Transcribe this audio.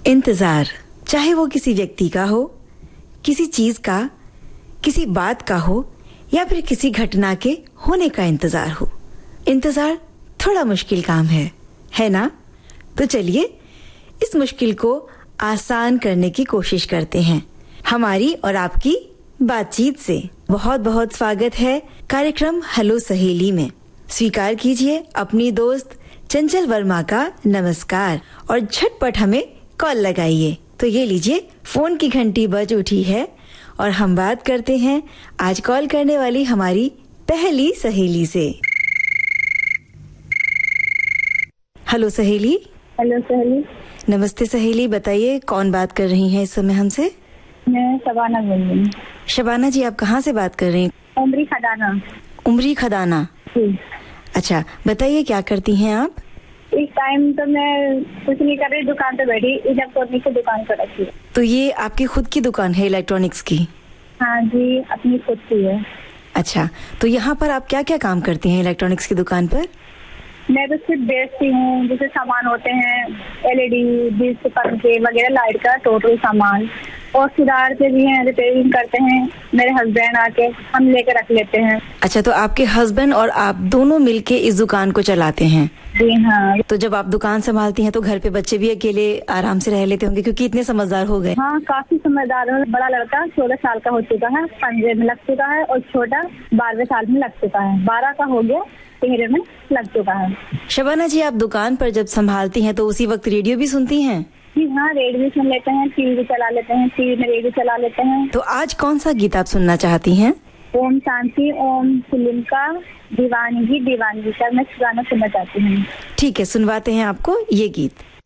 इंतजार, चाहे वो किसी व्यक्ति का हो, किसी चीज का, किसी बात का हो या फिर किसी घटना के होने का इंतजार हो। इंतजार थोड़ा मुश्किल काम है ना? तो चलिए इस मुश्किल को आसान करने की कोशिश करते हैं हमारी और आपकी बातचीत से। बहुत बहुत स्वागत है कार्यक्रम हेलो सहेली में। स्वीकार कीजिए अपनी दोस्त चंचल वर्मा का नमस्कार और झटपट हमें कॉल लगाइए। तो ये लीजिए, फोन की घंटी बज उठी है और हम बात करते हैं आज कॉल करने वाली हमारी पहली सहेली से। हेलो सहेली। हेलो सहेली। नमस्ते सहेली, बताइए कौन बात कर रही हैं इस समय हमसे? मैं शबाना बोल रही हूँ। शबाना जी, आप कहाँ से बात कर रही हैं? उमरी खदाना। उमरी खदाना। अच्छा, बताइए क्या करती हैं आप? इस टाइम तो मैं कुछ नहीं कर रही, दुकान पे बैठी, इलेक्ट्रॉनिक्स की दुकान पर रखी है। तो ये आपकी खुद की दुकान है इलेक्ट्रॉनिक्स की? हाँ जी, अपनी खुद की है। अच्छा, तो यहाँ पर आप क्या क्या काम करती हैं इलेक्ट्रॉनिक्स की दुकान पर? मैं तो सिर्फ बेचती हूँ, जैसे सामान होते हैं LED, डिश, पंखे वगैरह, लाइट का टोटल सामान, और सुधारते भी हैं, रिपेयरिंग करते हैं। मेरे हस्बैंड आके हम लेके रख लेते हैं। अच्छा, तो आपके हस्बैंड और आप दोनों मिलके इस दुकान को चलाते हैं? जी हाँ। तो जब आप दुकान संभालती हैं तो घर पे बच्चे भी अकेले आराम से रह लेते होंगे क्योंकि इतने समझदार हो गए? हाँ, काफी समझदार है। बड़ा लड़का 14 साल का हो चुका है, 15 में लग चुका है, और छोटा 12वें साल में लग चुका है, 12 का हो गया, 13 में लग चुका है। शबाना जी, आप दुकान पर जब संभालती हैं तो उसी वक्त रेडियो भी सुनती हैं? जी हाँ, रेडियो भी सुन लेते हैं, टीवी भी चला लेते हैं, टीवी में रेडियो चला लेते हैं। तो आज कौन सा गीत आप सुनना चाहती हैं? ओम शांति ओम फिल्म का दीवानगी दीवानगी का मैं गाना सुनना चाहती हूँ। ठीक है, सुनवाते हैं आपको ये गीत।